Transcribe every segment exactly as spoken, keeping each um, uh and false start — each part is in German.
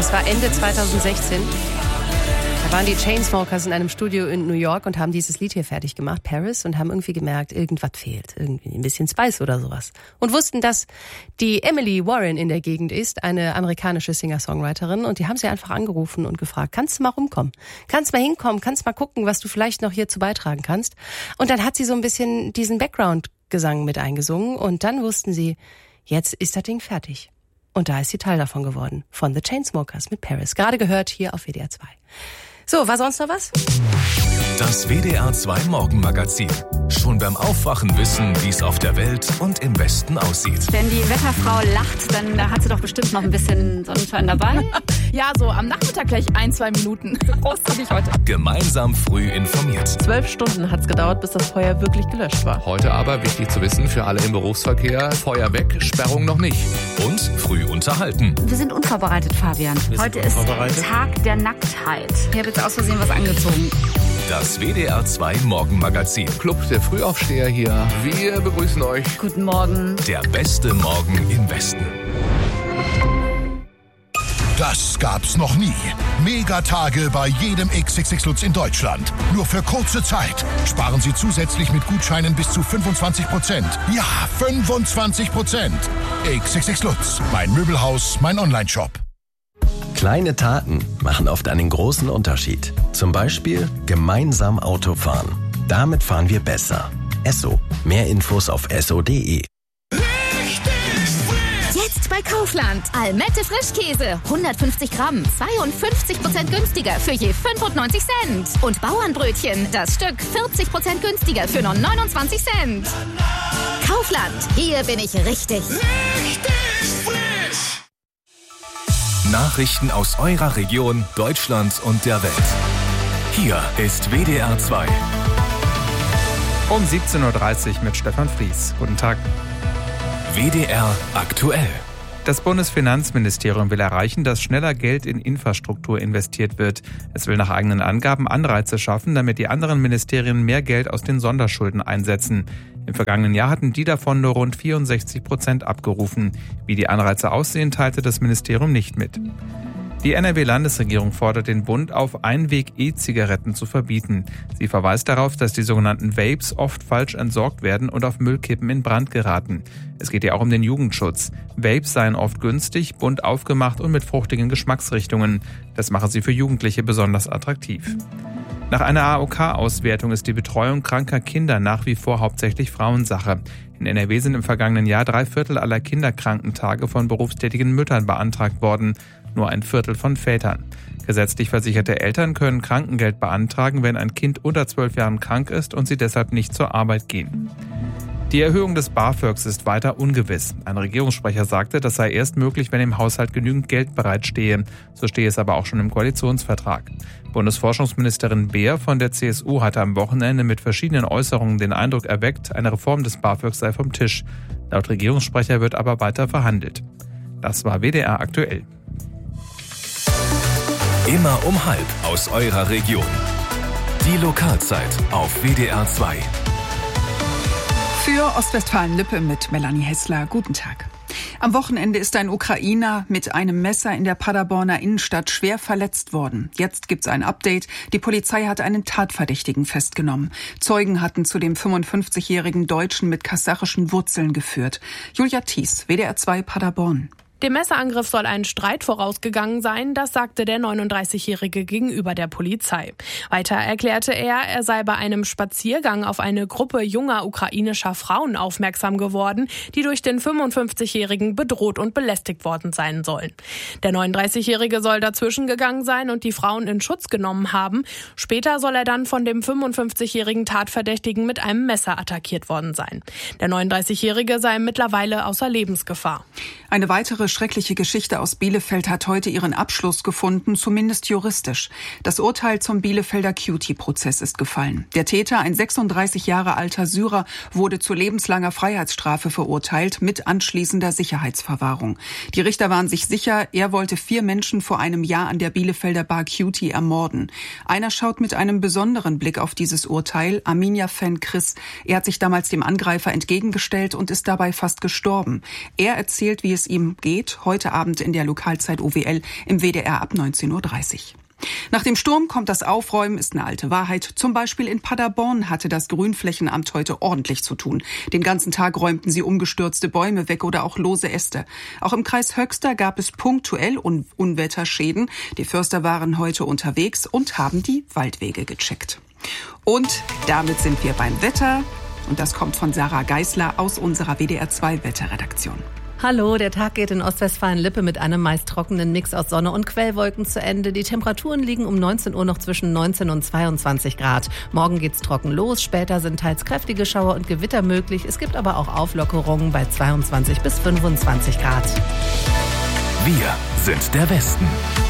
Das war Ende zweitausendsechzehn. Da waren die Chainsmokers in einem Studio in New York und haben dieses Lied hier fertig gemacht, Paris, und haben irgendwie gemerkt, irgendwas fehlt. Irgendwie ein bisschen Spice oder sowas. Und wussten, dass die Emily Warren in der Gegend ist, eine amerikanische Singer-Songwriterin. Und die haben sie einfach angerufen und gefragt, kannst du mal rumkommen? Kannst mal hinkommen? Kannst mal gucken, was du vielleicht noch hierzu beitragen kannst? Und dann hat sie so ein bisschen diesen Background-Gesang mit eingesungen. Und dann wussten sie, jetzt ist das Ding fertig. Und da ist sie Teil davon geworden. Von The Chainsmokers mit Paris. Gerade gehört hier auf W D R zwei. So, war sonst noch was? Das W D R zwei Morgenmagazin. Schon beim Aufwachen wissen, wie es auf der Welt und im Westen aussieht. Wenn die Wetterfrau lacht, dann da hat sie doch bestimmt noch ein bisschen Sonnenschein dabei. Ja, so am Nachmittag gleich ein, zwei Minuten. Großzügig heute. Gemeinsam früh informiert. Zwölf Stunden hat es gedauert, bis das Feuer wirklich gelöscht war. Heute aber, wichtig zu wissen, für alle im Berufsverkehr, Feuer weg, Sperrung noch nicht. Und früh unterhalten. Wir sind unvorbereitet, Fabian. Wir heute sind unvorbereitet. Ist Tag der Nacktheit. Ich habe jetzt aus Versehen was angezogen. Das W D R zwei Morgenmagazin. Club der Frühaufsteher hier. Wir begrüßen euch. Guten Morgen. Der beste Morgen im Westen. Das gab's noch nie. Megatage bei jedem X X X Lutz in Deutschland. Nur für kurze Zeit. Sparen Sie zusätzlich mit Gutscheinen bis zu fünfundzwanzig Prozent. Ja, fünfundzwanzig Prozent. X X X Lutz. Mein Möbelhaus, mein Onlineshop. Kleine Taten machen oft einen großen Unterschied. Zum Beispiel gemeinsam Auto fahren. Damit fahren wir besser. Esso. Mehr Infos auf esso punkt de. Jetzt bei Kaufland. Almette Frischkäse. hundertfünfzig Gramm. zweiundfünfzig Prozent günstiger für je fünfundneunzig Cent. Und Bauernbrötchen. Das Stück vierzig Prozent günstiger für nur neunundzwanzig Cent. Kaufland. Hier bin ich richtig. Richtig frisch. Nachrichten aus eurer Region, Deutschland und der Welt. Hier ist W D R zwei. Um siebzehn Uhr dreißig mit Stefan Fries. Guten Tag. W D R aktuell. Das Bundesfinanzministerium will erreichen, dass schneller Geld in Infrastruktur investiert wird. Es will nach eigenen Angaben Anreize schaffen, damit die anderen Ministerien mehr Geld aus den Sonderschulden einsetzen. Im vergangenen Jahr hatten die davon nur rund vierundsechzig Prozent abgerufen. Wie die Anreize aussehen, teilte das Ministerium nicht mit. Die N R W-Landesregierung fordert den Bund auf, Einweg-E-Zigaretten zu verbieten. Sie verweist darauf, dass die sogenannten Vapes oft falsch entsorgt werden und auf Müllkippen in Brand geraten. Es geht ja auch um den Jugendschutz. Vapes seien oft günstig, bunt aufgemacht und mit fruchtigen Geschmacksrichtungen. Das mache sie für Jugendliche besonders attraktiv. Nach einer A O K-Auswertung ist die Betreuung kranker Kinder nach wie vor hauptsächlich Frauensache. In N R W sind im vergangenen Jahr drei Viertel aller Kinderkrankentage von berufstätigen Müttern beantragt worden. Nur ein Viertel von Vätern. Gesetzlich versicherte Eltern können Krankengeld beantragen, wenn ein Kind unter zwölf Jahren krank ist und sie deshalb nicht zur Arbeit gehen. Die Erhöhung des BAföGs ist weiter ungewiss. Ein Regierungssprecher sagte, das sei erst möglich, wenn im Haushalt genügend Geld bereitstehe. So stehe es aber auch schon im Koalitionsvertrag. Bundesforschungsministerin Beer von der C S U hatte am Wochenende mit verschiedenen Äußerungen den Eindruck erweckt, eine Reform des BAföGs sei vom Tisch. Laut Regierungssprecher wird aber weiter verhandelt. Das war W D R aktuell. Immer um halb aus eurer Region. Die Lokalzeit auf W D R zwei. Für Ostwestfalen-Lippe mit Melanie Hessler. Guten Tag. Am Wochenende ist ein Ukrainer mit einem Messer in der Paderborner Innenstadt schwer verletzt worden. Jetzt gibt's ein Update. Die Polizei hat einen Tatverdächtigen festgenommen. Zeugen hatten zu dem fünfundfünfzigjährigen Deutschen mit kasachischen Wurzeln geführt. Julia Thies, W D R zwei Paderborn. Dem Messerangriff soll ein Streit vorausgegangen sein, das sagte der neununddreißigjährige gegenüber der Polizei. Weiter erklärte er, er sei bei einem Spaziergang auf eine Gruppe junger ukrainischer Frauen aufmerksam geworden, die durch den fünfundfünfzigjährigen bedroht und belästigt worden sein sollen. Der neununddreißigjährige soll dazwischen gegangen sein und die Frauen in Schutz genommen haben. Später soll er dann von dem fünfundfünfzigjährigen Tatverdächtigen mit einem Messer attackiert worden sein. Der neununddreißigjährige sei mittlerweile außer Lebensgefahr. Eine weitere schreckliche Geschichte aus Bielefeld hat heute ihren Abschluss gefunden, zumindest juristisch. Das Urteil zum Bielefelder Cutie-Prozess ist gefallen. Der Täter, ein sechsunddreißig Jahre alter Syrer, wurde zu lebenslanger Freiheitsstrafe verurteilt mit anschließender Sicherheitsverwahrung. Die Richter waren sich sicher, er wollte vier Menschen vor einem Jahr an der Bielefelder Bar Cutie ermorden. Einer schaut mit einem besonderen Blick auf dieses Urteil, Arminia-Fan Chris. Er hat sich damals dem Angreifer entgegengestellt und ist dabei fast gestorben. Er erzählt, wie es ihm geht dreht, heute Abend in der Lokalzeit O W L im W D R ab neunzehn Uhr dreißig. Nach dem Sturm kommt das Aufräumen, ist eine alte Wahrheit. Zum Beispiel in Paderborn hatte das Grünflächenamt heute ordentlich zu tun. Den ganzen Tag räumten sie umgestürzte Bäume weg oder auch lose Äste. Auch im Kreis Höxter gab es punktuell Un- Unwetterschäden. Die Förster waren heute unterwegs und haben die Waldwege gecheckt. Und damit sind wir beim Wetter. Und das kommt von Sarah Geisler aus unserer W D R zwei Wetterredaktion. Hallo, der Tag geht in Ostwestfalen-Lippe mit einem meist trockenen Mix aus Sonne und Quellwolken zu Ende. Die Temperaturen liegen um neunzehn Uhr noch zwischen neunzehn und zweiundzwanzig Grad. Morgen geht's trocken los, später sind teils kräftige Schauer und Gewitter möglich. Es gibt aber auch Auflockerungen bei zweiundzwanzig bis fünfundzwanzig Grad. Wir sind der Westen.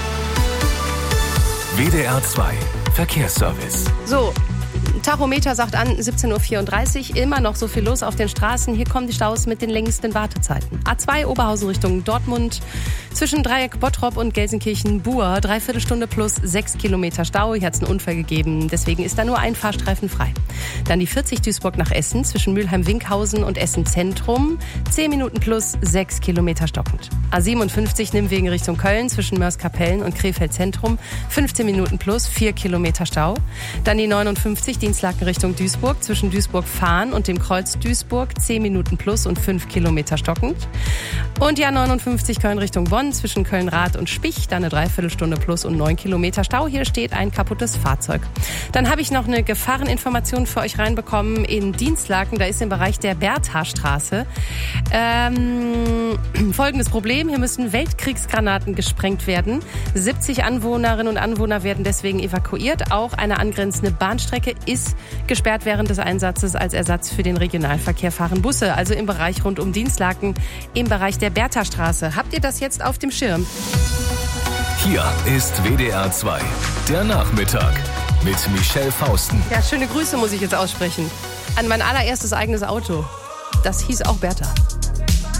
W D R zwei Verkehrsservice. So, Tachometer sagt an siebzehn Uhr vierunddreißig, immer noch so viel los auf den Straßen. Hier kommen die Staus mit den längsten Wartezeiten. A zwei Oberhausen Richtung Dortmund, zwischen Dreieck Bottrop und Gelsenkirchen-Buhr, dreiviertel Stunde plus sechs Kilometer Stau. Hier hat es einen Unfall gegeben, deswegen ist da nur ein Fahrstreifen frei. Dann die vierzig Duisburg nach Essen, zwischen Mülheim-Winkhausen und Essen Zentrum, zehn Minuten plus sechs Kilometer stockend. A siebenundfünfzig Nimmwegen Richtung Köln, zwischen Mörs-Kapellen und Krefeld Zentrum, fünfzehn Minuten plus vier Kilometer Stau. Dann die neunundfünfzig Dienstlaken Richtung Duisburg, zwischen Duisburg-Fahn und dem Kreuz Duisburg, zehn Minuten plus und fünf Kilometer stockend. Und die A neunundfünfzig Köln Richtung Bonn, zwischen Köln-Rath und Spich, dann eine Dreiviertelstunde plus und neun Kilometer Stau. Hier steht ein kaputtes Fahrzeug. Dann habe ich noch eine Gefahreninformation für euch reinbekommen in Dienstlaken. Da ist im Bereich der Bertha-Straße ähm, folgendes Problem. Hier müssen Weltkriegsgranaten gesprengt werden. siebzig Anwohnerinnen und Anwohner werden deswegen evakuiert. Auch eine angrenzende Bahnstrecke ist gesperrt während des Einsatzes. Als Ersatz für den Regionalverkehr fahren Busse, also im Bereich rund um Dienstlaken, im Bereich der Bertha-Straße. Habt ihr das jetzt auf dem Schirm? Hier ist W D R zwei, der Nachmittag mit Michelle Fausten. Ja, schöne Grüße muss ich jetzt aussprechen an mein allererstes eigenes Auto. Das hieß auch Bertha.